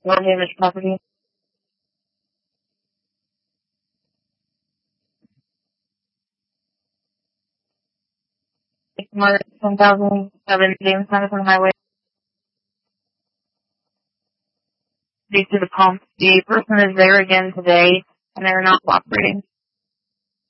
Or damaged property. Mark 10,007 James Madison Highway. Due to the pump, the person is there again today, and they're not cooperating.